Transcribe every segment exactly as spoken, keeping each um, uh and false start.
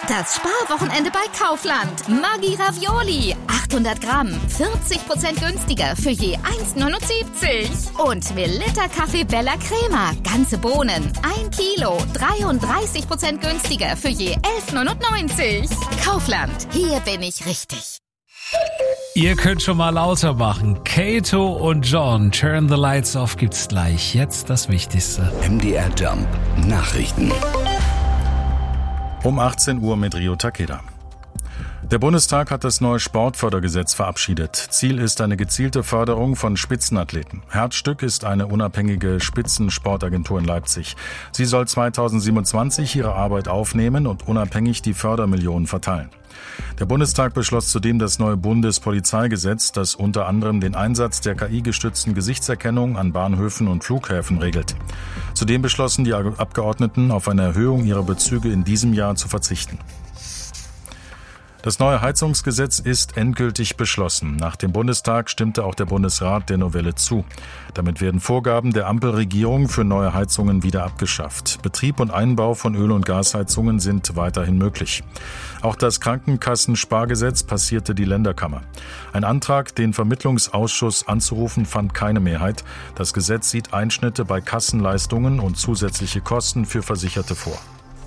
Das Sparwochenende bei Kaufland. Maggi Ravioli. achthundert Gramm. vierzig Prozent günstiger für je eins Komma neunundsiebzig. Und Melitta Kaffee Bella Crema. Ganze Bohnen. ein Kilo. dreiunddreißig Prozent günstiger für je elf Komma neunundneunzig. Kaufland. Hier bin ich richtig. Ihr könnt schon mal lauter machen. Kato und John, Turn the Lights Off gibt's gleich. Jetzt das Wichtigste. M D R Jump Nachrichten. Um achtzehn Uhr mit Rio Takeda. Der Bundestag hat das neue Sportfördergesetz verabschiedet. Ziel ist eine gezielte Förderung von Spitzenathleten. Herzstück ist eine unabhängige Spitzensportagentur in Leipzig. Sie soll zweitausendsiebenundzwanzig ihre Arbeit aufnehmen und unabhängig die Fördermillionen verteilen. Der Bundestag beschloss zudem das neue Bundespolizeigesetz, das unter anderem den Einsatz der K I-gestützten Gesichtserkennung an Bahnhöfen und Flughäfen regelt. Zudem beschlossen die Abgeordneten, auf eine Erhöhung ihrer Bezüge in diesem Jahr zu verzichten. Das neue Heizungsgesetz ist endgültig beschlossen. Nach dem Bundestag stimmte auch der Bundesrat der Novelle zu. Damit werden Vorgaben der Ampelregierung für neue Heizungen wieder abgeschafft. Betrieb und Einbau von Öl- und Gasheizungen sind weiterhin möglich. Auch das Krankenkassenspargesetz passierte die Länderkammer. Ein Antrag, den Vermittlungsausschuss anzurufen, fand keine Mehrheit. Das Gesetz sieht Einschnitte bei Kassenleistungen und zusätzliche Kosten für Versicherte vor.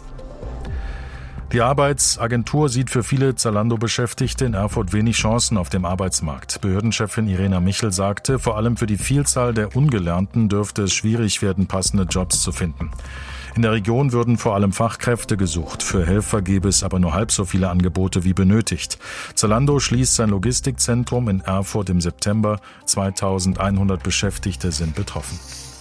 Die Arbeitsagentur sieht für viele Zalando-Beschäftigte in Erfurt wenig Chancen auf dem Arbeitsmarkt. Behördenchefin Irena Michel sagte, vor allem für die Vielzahl der Ungelernten dürfte es schwierig werden, passende Jobs zu finden. In der Region würden vor allem Fachkräfte gesucht. Für Helfer gäbe es aber nur halb so viele Angebote wie benötigt. Zalando schließt sein Logistikzentrum in Erfurt im September. zweitausendeinhundert Beschäftigte sind betroffen.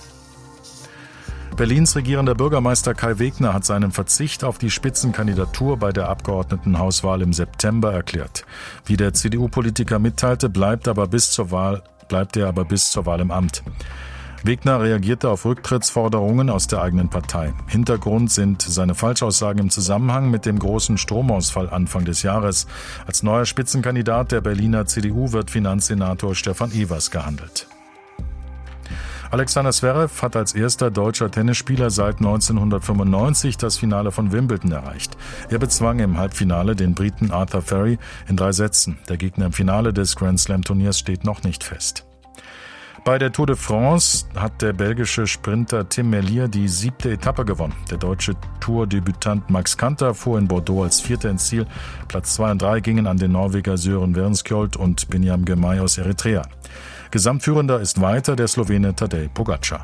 Berlins regierender Bürgermeister Kai Wegner hat seinen Verzicht auf die Spitzenkandidatur bei der Abgeordnetenhauswahl im September erklärt. Wie der C D U-Politiker mitteilte, bleibt, aber bis zur Wahl, bleibt er aber bis zur Wahl im Amt. Wegner reagierte auf Rücktrittsforderungen aus der eigenen Partei. Hintergrund sind seine Falschaussagen im Zusammenhang mit dem großen Stromausfall Anfang des Jahres. Als neuer Spitzenkandidat der Berliner C D U wird Finanzsenator Stefan Evers gehandelt. Alexander Zverev hat als erster deutscher Tennisspieler seit neunzehnhundertfünfundneunzig das Finale von Wimbledon erreicht. Er bezwang im Halbfinale den Briten Arthur Ferry in drei Sätzen. Der Gegner im Finale des Grand Slam Turniers steht noch nicht fest. Bei der Tour de France hat der belgische Sprinter Tim Merlier die siebte Etappe gewonnen. Der deutsche Tour-Debütant Max Kanter fuhr in Bordeaux als Vierter ins Ziel. Platz zwei und drei gingen an den Norweger Søren Wernskjold und Binyam Girmay aus Eritrea. Gesamtführender ist weiter der Slowene Tadej Pogačar.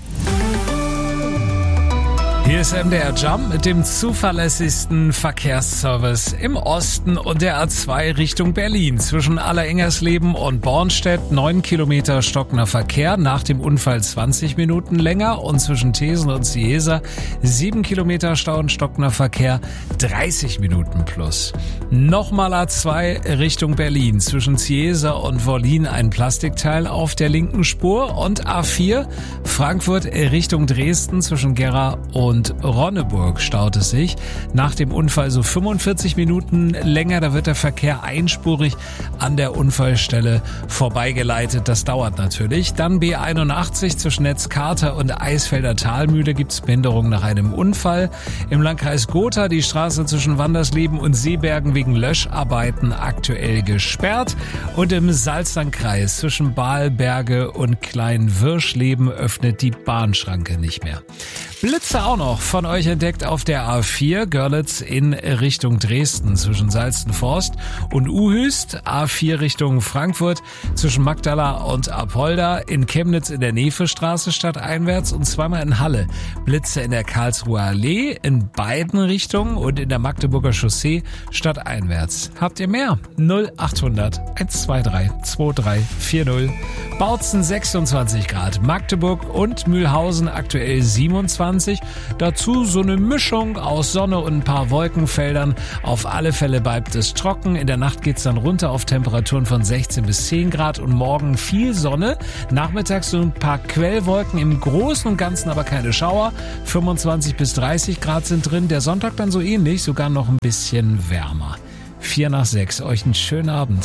Hier ist M D R Jump mit dem zuverlässigsten Verkehrsservice im Osten und der A zwei Richtung Berlin. Zwischen Allerengersleben und Bornstedt neun Kilometer stockender Verkehr, nach dem Unfall zwanzig Minuten länger, und zwischen Thesen und Ciesa sieben Kilometer Stau und stockender Verkehr, dreißig Minuten plus. Nochmal A zwei Richtung Berlin. Zwischen Ciesa und Wollin ein Plastikteil auf der linken Spur, und A vier Frankfurt Richtung Dresden zwischen Gera und Und Ronneburg staut es sich. Nach dem Unfall so fünfundvierzig Minuten länger. Da wird der Verkehr einspurig an der Unfallstelle vorbeigeleitet. Das dauert natürlich. Dann B einundachtzig zwischen Netzkater und Eisfelder Talmühle gibt es Behinderung nach einem Unfall. Im Landkreis Gotha die Straße zwischen Wandersleben und Seebergen wegen Löscharbeiten aktuell gesperrt. Und im Salzlandkreis zwischen Balberge und Kleinwirschleben öffnet die Bahnschranke nicht mehr. Blitze auch noch von euch entdeckt auf der A vier, Görlitz in Richtung Dresden zwischen Salzenforst und Uhüst, A vier Richtung Frankfurt zwischen Magdala und Apolda, in Chemnitz in der Nevestraße stadteinwärts und zweimal in Halle. Blitze in der Karlsruher Allee in beiden Richtungen und in der Magdeburger Chaussee stadteinwärts. Habt ihr mehr? null achthundert eins zwei drei zwei drei vier null. Bautzen sechsundzwanzig Grad, Magdeburg und Mühlhausen aktuell siebenundzwanzig. Dazu so eine Mischung aus Sonne und ein paar Wolkenfeldern. Auf alle Fälle bleibt es trocken. In der Nacht geht's dann runter auf Temperaturen von sechzehn bis zehn Grad und morgen viel Sonne. Nachmittags so ein paar Quellwolken, im Großen und Ganzen aber keine Schauer. fünfundzwanzig bis dreißig Grad sind drin. Der Sonntag dann so ähnlich, sogar noch ein bisschen wärmer. Vier nach sechs. Euch einen schönen Abend.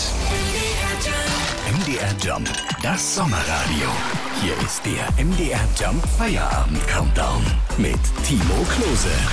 M D R Jump, das Sommerradio. Hier ist der M D R Jump Feierabend Countdown mit Timo Klose.